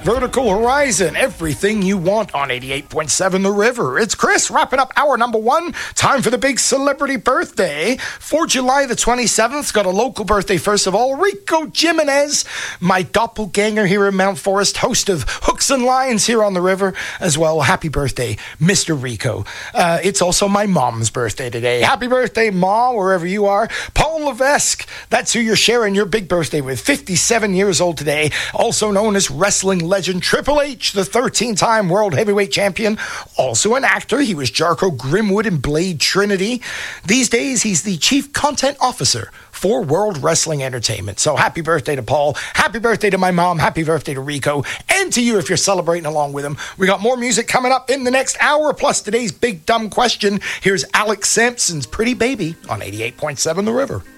Vertical Horizon, everything you want on 88.7 The River. It's Chris wrapping up hour number one. Time for the big celebrity birthday. For July the 27th, got a local birthday first of all. Rico Jimenez, my doppelganger here in Mount Forest, host of Hooks and Lines here on the river as well. Happy birthday, Mr. Rico. It's also my mom's birthday today. Happy birthday, Ma, wherever you are. Paul Levesque, that's who you're sharing your big birthday with. 57 years old today, also known as wrestling legend Triple H, the 13-time world heavyweight champion, also an actor. He was Jarko Grimwood in Blade Trinity. These days, he's the chief content officer for World Wrestling Entertainment. So happy birthday to Paul. Happy birthday to my mom. Happy birthday to Rico. And to you if you're celebrating along with him. We got more music coming up in the next hour, plus today's big dumb question. Here's Alex Sampson's Pretty Baby on 88.7 The River.